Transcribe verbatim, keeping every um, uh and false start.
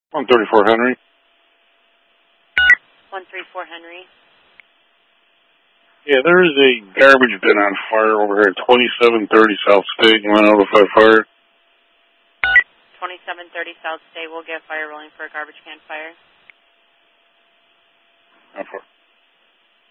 one thirty-four Henry. one thirty-four Henry. Yeah, there is a garbage bin on fire over here at twenty-seven thirty South State. You want to notify fire? twenty-seven thirty South State. We'll get fire rolling for a garbage can fire. How far?